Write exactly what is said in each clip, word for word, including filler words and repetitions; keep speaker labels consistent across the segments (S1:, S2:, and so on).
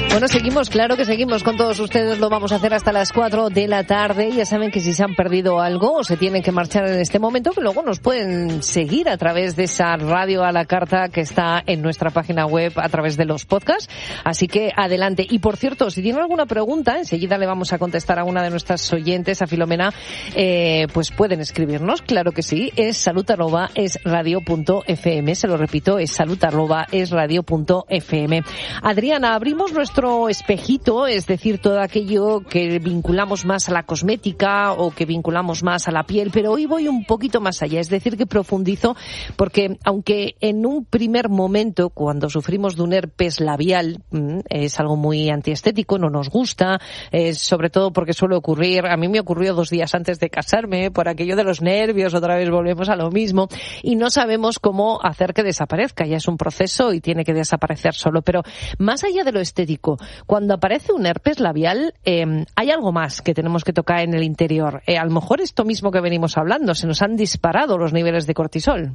S1: Bueno, seguimos, claro que seguimos con todos ustedes, lo vamos a hacer hasta las cuatro de la tarde. Ya saben que si se han perdido algo o se tienen que marchar en este momento, que luego nos pueden seguir a través de esa radio a la carta que está en nuestra página web a través de los podcasts. Así que adelante. Y por cierto, si tienen alguna pregunta, enseguida le vamos a contestar a una de nuestras oyentes, a Filomena, eh, pues pueden escribirnos, claro que sí, es salud arroba es radio punto f m, se lo repito, es salud arroba es radio punto f m. Adriana, abrimos nuestro espejito, es decir, todo aquello que vinculamos más a la cosmética o que vinculamos más a la piel, pero hoy voy un poquito más allá, es decir, que profundizo, porque aunque en un primer momento, cuando sufrimos de un herpes labial, es algo muy antiestético, no nos gusta, eh, sobre todo porque suele ocurrir, a mí me ocurrió dos días antes de casarme, por aquello de los nervios, otra vez volvemos a lo mismo, y no sabemos cómo hacer que desaparezca, ya es un proceso y tiene que desaparecer solo, pero más allá de lo estético, cuando aparece un herpes labial, eh, hay algo más que tenemos que tocar en el interior. Eh, a lo mejor esto mismo que venimos hablando, se nos han disparado los niveles de cortisol.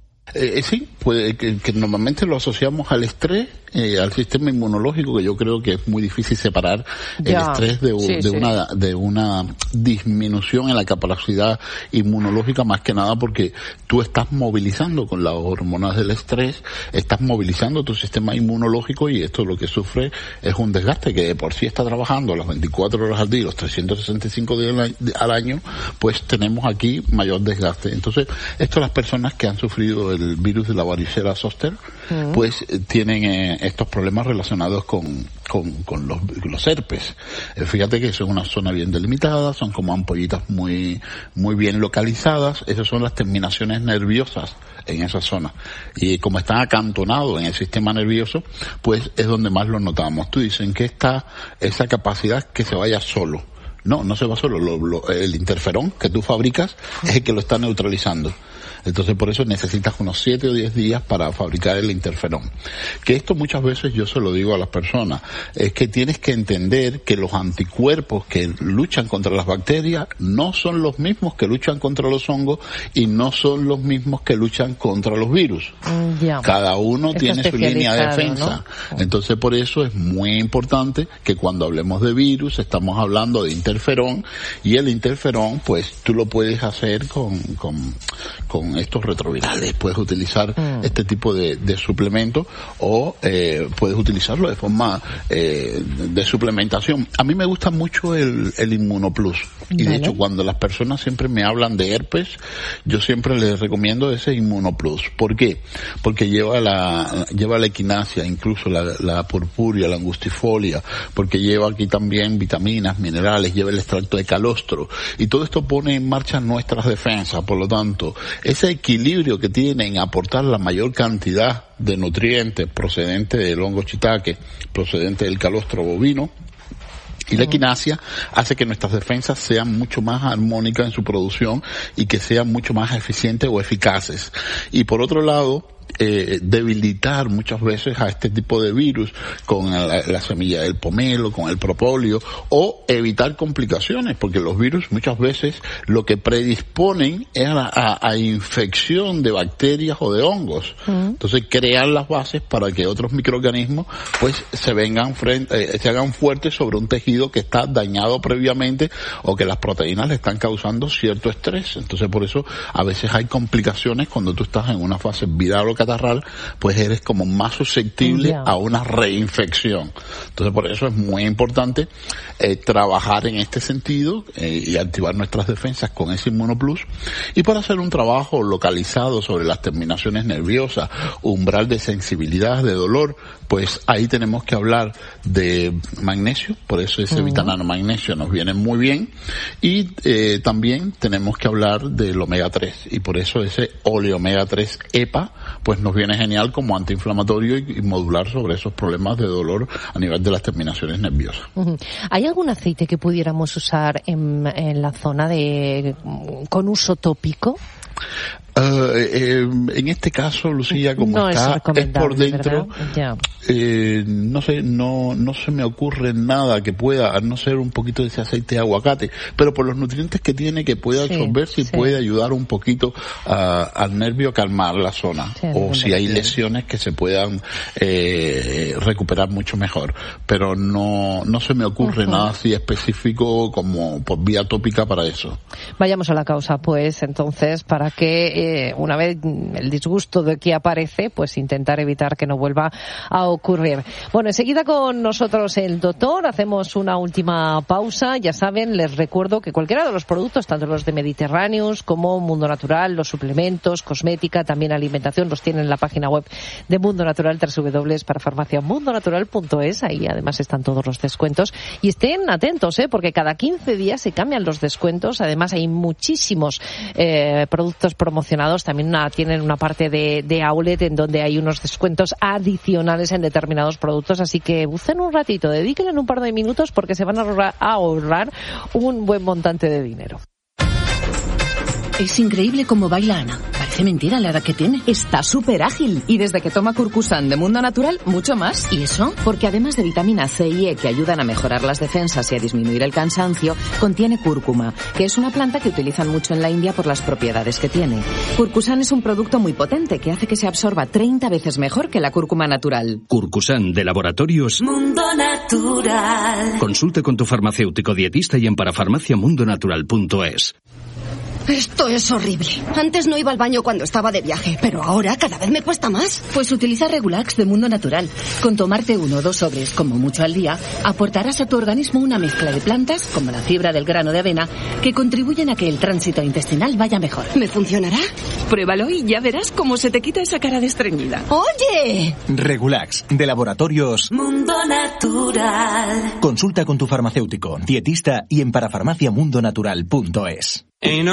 S2: Eh, sí, pues que, que normalmente lo asociamos al estrés, eh, al sistema inmunológico, que yo creo que es muy difícil separar ya. el estrés de, sí, de sí. una de una disminución en la capacidad inmunológica, más que nada porque tú estás movilizando con las hormonas del estrés, estás movilizando tu sistema inmunológico y esto lo que sufre es un desgaste que de por sí está trabajando las veinticuatro horas al día, los trescientos sesenta y cinco días al año, pues tenemos aquí mayor desgaste. Entonces, esto las personas que han sufrido el virus de la varicela zoster, uh-huh. pues eh, tienen eh, estos problemas relacionados con, con, con los, los herpes. Eh, fíjate que eso es una zona bien delimitada, son como ampollitas muy, muy bien localizadas, esas son las terminaciones nerviosas en esa zona. Y como están acantonados en el sistema nervioso, pues es donde más lo notamos. Tú dicen que está esa capacidad que se vaya solo. No, no se va solo. Lo, lo, el interferón que tú fabricas es el que lo está neutralizando. Entonces por eso necesitas unos siete o diez días para fabricar el interferón. Que esto muchas veces yo se lo digo a las personas, es que tienes que entender que los anticuerpos que luchan contra las bacterias no son los mismos que luchan contra los hongos y no son los mismos que luchan contra los virus. Yeah. Cada uno Está tiene su línea de defensa. ¿No? Entonces por eso es muy importante que cuando hablemos de virus estamos hablando de interferón, y el interferón pues tú lo puedes hacer con, con, con estos retrovirales, puedes utilizar mm. este tipo de, de suplemento o eh, puedes utilizarlo de forma eh, de suplementación. A mí me gusta mucho el, el Inmunoplus, y vale. de hecho cuando las personas siempre me hablan de herpes, yo siempre les recomiendo ese Inmunoplus. ¿Por qué? Porque lleva la lleva la equinacia, incluso la, la purpurea, la angustifolia, porque lleva aquí también vitaminas, minerales, lleva el extracto de calostro, y todo esto pone en marcha nuestras defensas. Por lo tanto, ese equilibrio que tiene en aportar la mayor cantidad de nutrientes procedentes del hongo shiitake, procedente del calostro bovino, y la equinacia hace que nuestras defensas sean mucho más armónicas en su producción y que sean mucho más eficientes o eficaces. Y por otro lado, Eh, debilitar muchas veces a este tipo de virus con la, la semilla del pomelo, con el propóleo, o evitar complicaciones, porque los virus muchas veces lo que predisponen es a, a, a infección de bacterias o de hongos. Uh-huh. Entonces crean las bases para que otros microorganismos pues se vengan frente, eh, se hagan fuertes sobre un tejido que está dañado previamente o que las proteínas le están causando cierto estrés. Entonces por eso a veces hay complicaciones cuando tú estás en una fase viral o catarral, pues eres como más susceptible yeah. a una reinfección. Entonces por eso es muy importante eh, trabajar en este sentido eh, y activar nuestras defensas con ese Inmunoplus, y para hacer un trabajo localizado sobre las terminaciones nerviosas, umbral de sensibilidad, de dolor, pues ahí tenemos que hablar de magnesio, por eso ese uh-huh. vitamina magnesio nos viene muy bien, y eh, también tenemos que hablar del omega tres, y por eso ese óleo omega tres E P A pues nos viene genial como antiinflamatorio y, y modular sobre esos problemas de dolor a nivel de las terminaciones nerviosas.
S1: Uh-huh. ¿Hay algún aceite que pudiéramos usar en, en la zona de con uso tópico?
S2: Uh, eh, en este caso, Lucía, como no está es, es por dentro, eh, no sé, no no se me ocurre nada que pueda, a no ser un poquito de ese aceite de aguacate, pero por los nutrientes que tiene, que puede absorberse sí, y sí. puede ayudar un poquito a, al nervio a calmar la zona, sí, o si hay lesiones que se puedan eh, recuperar mucho mejor, pero no no se me ocurre uh-huh. nada así específico como por vía tópica para eso.
S1: Vayamos a la causa, pues, entonces, para que Eh, una vez el disgusto de que aparece, pues intentar evitar que no vuelva a ocurrir. Bueno, enseguida con nosotros el doctor, hacemos una última pausa. Ya saben, les recuerdo que cualquiera de los productos, tanto los de Mediterráneos como Mundo Natural, los suplementos, cosmética, también alimentación, los tienen en la página web de Mundo Natural, doble u doble u doble u para farmacia mundo natural punto es. Ahí además están todos los descuentos. Y estén atentos, ¿eh? porque cada quince días se cambian los descuentos. Además hay muchísimos eh, productos promocionados. También una, tienen una parte de, de outlet en donde hay unos descuentos adicionales en determinados productos, así que bucen un ratito, dedíquenle un par de minutos porque se van a ahorrar, a ahorrar un buen montante de dinero.
S3: Es increíble cómo baila Ana. Parece mentira la edad que tiene.
S4: Está súper ágil. Y desde que toma Curcusan de Mundo Natural, mucho más.
S3: ¿Y eso?
S4: Porque además de vitamina C y E que ayudan a mejorar las defensas y a disminuir el cansancio, contiene cúrcuma, que es una planta que utilizan mucho en la India por las propiedades que tiene. Curcusan es un producto muy potente que hace que se absorba treinta veces mejor que la cúrcuma natural.
S5: Curcusan de Laboratorios
S6: Mundo Natural.
S5: Consulte con tu farmacéutico dietista y en parafarmacia mundo natural punto es.
S7: Esto es horrible. Antes no iba al baño cuando estaba de viaje, pero ahora cada vez me cuesta más.
S3: Pues utiliza Regulax de Mundo Natural. Con tomarte uno o dos sobres, como mucho al día, aportarás a tu organismo una mezcla de plantas, como la fibra del grano de avena, que contribuyen a que el tránsito intestinal vaya mejor.
S7: ¿Me funcionará?
S4: Pruébalo y ya verás cómo se te quita esa cara de estreñida.
S7: ¡Oye!
S8: Regulax, de Laboratorios
S6: Mundo Natural.
S8: Consulta con tu farmacéutico, dietista y en parafarmacia mundo natural punto es.